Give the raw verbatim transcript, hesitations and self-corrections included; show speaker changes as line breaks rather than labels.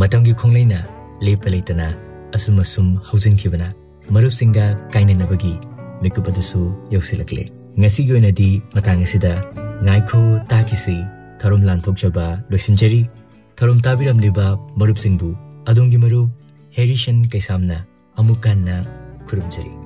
मतंगी खोंगलेना लेप लेतना assume assume हौजिनखिबना मरुपसिंगा काइनेनबगी मिकुपदसु यौसिलकले ngasi gi oinadi matang asida ngaikho takisi tharum lanthokjaba losinjari tharum tabiramliba marupsingbu adongi marup Harrison Kaisamna amukanna khurumjari